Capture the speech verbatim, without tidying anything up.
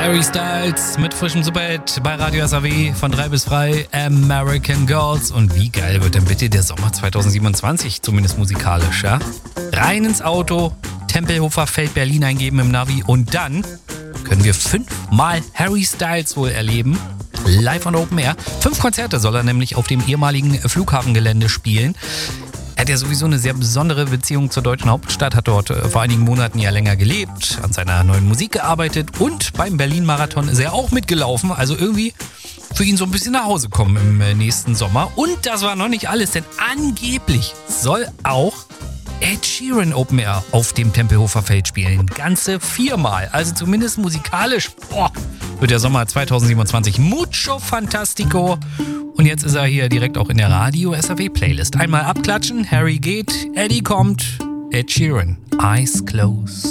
Harry Styles mit frischem Superhit bei Radio S A W von drei bis frei, American Girls. Und wie geil wird denn bitte der Sommer zweitausendsiebenundzwanzig, zumindest musikalisch, ja? Rein ins Auto, Tempelhofer Feld Berlin eingeben im Navi und dann können wir fünfmal Harry Styles wohl erleben. Live on Open Air. Fünf Konzerte soll er nämlich auf dem ehemaligen Flughafengelände spielen. Er hat ja sowieso eine sehr besondere Beziehung zur deutschen Hauptstadt, hat dort vor einigen Monaten ja länger gelebt, an seiner neuen Musik gearbeitet und beim Berlin-Marathon ist er auch mitgelaufen. Also irgendwie für ihn so ein bisschen nach Hause kommen im nächsten Sommer. Und das war noch nicht alles, denn angeblich soll auch Ed Sheeran Open Air auf dem Tempelhofer Feld spielen. Ganze viermal. Also zumindest musikalisch boah, wird der Sommer zweitausendsiebenundzwanzig mucho fantastico. Und jetzt ist er hier direkt auch in der Radio S A W Playlist. Einmal abklatschen, Harry geht, Eddie kommt, Ed Sheeran, Eyes Closed.